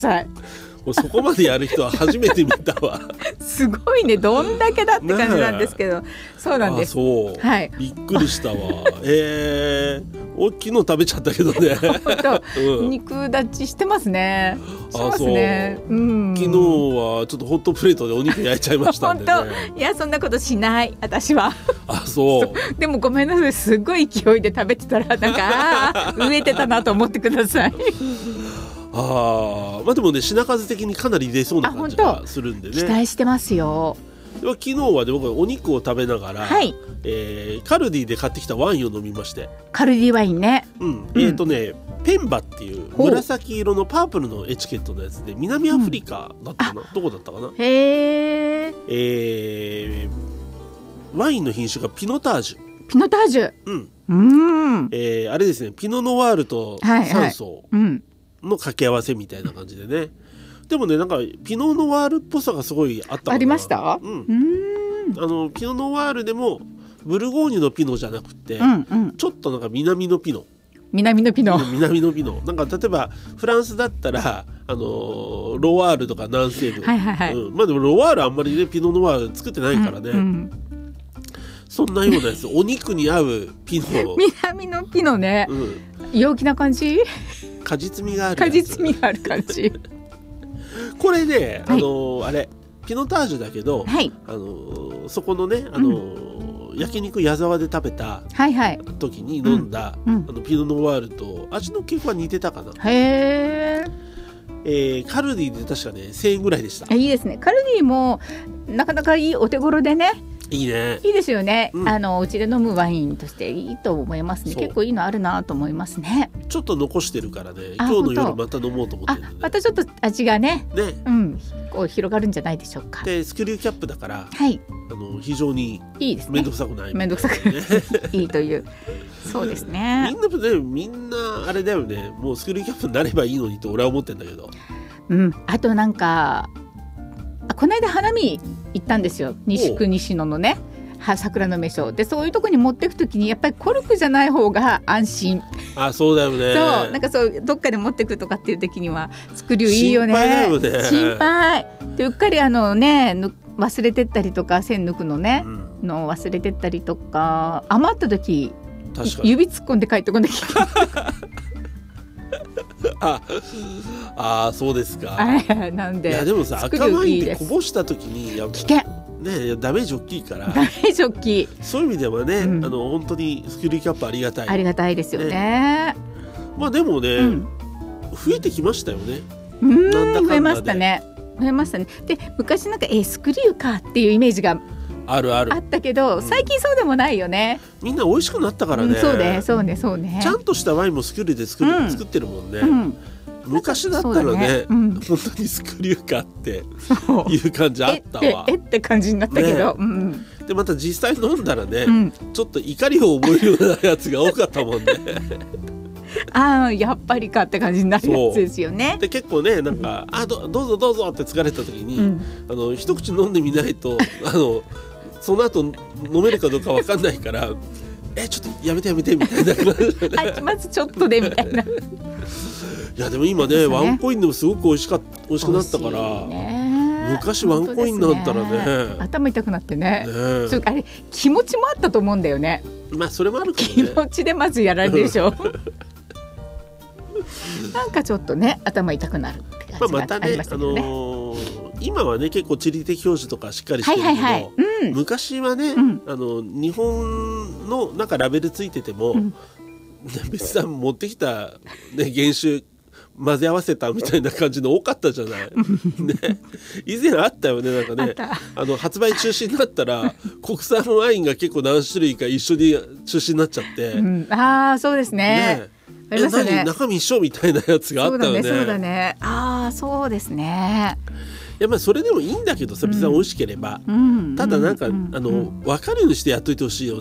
さい。 そこまでやる人は初めて見たわすごいね、どんだけだって感じなんですけど、そうなんです。 そう、 はい、 びっくりしたわ昨日食べちゃったけどね本当、肉立ちしてますね。しますね。 昨日はちょっとホットプレートでお肉焼いちゃいましたんでね。 本当、いやそんなことしない私は。 そうでもごめんなさい、すごい勢いで食べてたらなんか飢えてたなと思ってくださいまあでもね、品数的にかなり出そうな感じがするんでね、 期待してますよ。 昨日はね、僕はお肉を食べながら、 はい、 カルディで買ってきたワインを飲みまして。 カルディワインね、 ペンバっていう紫色のパープルのエチケットのやつで、南アフリカだったかな、どこだったかな。 へー、ワインの品種がピノタージュ。 ピノタージュ、 あれですね、ピノノワールと三層の掛け合わせみたいな感じでね。でもね、なんかピノノワールっぽさがすごいあったかな。 ありました。 ピノノワールでもブルゴーニュのピノじゃなくて、ちょっとなんか南のピノなんか例えばフランスだったらロワールとか南西部、まあでもロワールあんまりねピノノワール作ってないからね、そんなようなやつお肉に合うピノ南のピノね、陽気な感じ、 果実味がある感じこれね、あれピノタージュだけど、そこのね、焼肉矢沢で食べた時に飲んだ、ピノノワールと味の結構は似てたかな。 へー、カルディで確かね1000円ぐらいでした。 いいですね。カルディもなかなかいいお手頃でね、 いいね、 いいですよね。うちで飲むワインとしていいと思いますね。結構いいのあるなと思いますね。ちょっと残してるからね、今日の夜また飲もうと思ってるんで、 またちょっと味がねこう広がるんじゃないでしょうか。 でスクリューキャップだから、非常にいいですね。 面倒くさくない、 面倒くさくいいという。そうですね。 みんなあれだよね、もうスクリューキャップになればいいのにと俺は思ってんだけど、 あとなんかこの間花見行ったんですよ、西区西野のね桜の名所で、そういうとこに持っていくときにやっぱりコルクじゃない方が安心。 そうだよね。 そうなんかそうどっかで持っていくとかっていう時にはスクリューいいよね。心配でうっかり忘れてったりとか、線抜くのね、の忘れてったりとか、余った時指突っ込んで帰ってこなきゃそうですか。なんでいやでもさ、赤ワインってこぼした時に危険ね、ダメージ大きいから、そういう意味ではね、本当にスクリューキャップありがたいですよね。まあでもね、増えてきましたよね。 増えましたね。で昔なんかスクリューかっていうイメージがあったけど、最近そうでもないよね。 みんな美味しくなったからね。 そうね。 ちゃんとしたワインもスクリューで作ってるもんね。昔だったらね、本当にスクリューかっていう感じあったわ。 って感じになったけど、 でまた実際飲んだらね、ちょっと怒りを覚えるようなやつが多かったもんね。 やっぱりかって感じになるやつですよね。 で結構ね、なんかどうぞどうぞって疲れた時に、一口飲んでみないとその後飲めるかどうか分かんないからちょっとやめてみたいな感じまずちょっとでみたいな。 いやでも今ね、ワンコインでもすごく美味しくなったから、昔ワンコインなんたらね、 頭痛くなってね、あれ気持ちもあったと思うんだよね。 それもあるかもね。 気持ちでまずやられるでしょ。なんかちょっとね頭痛くなるって感じがありましたけどね。 今はね結構地理的表示とかしっかりしてるけど、昔はね、日本のなんかラベルついてても、別に持ってきた、原種混ぜ合わせたみたいな感じの多かったじゃない、以前あったよね。なんかね、発売中止になったら国産ワインが結そう種類か一緒に中止になっちゃって、 そうですね。 中身一緒みたいなやつがあったよね。 そうだね。そうですね。 それでもいいんだけどさ、別に美味しければ、ただなんか分かるようにしてやっといてほしいよね。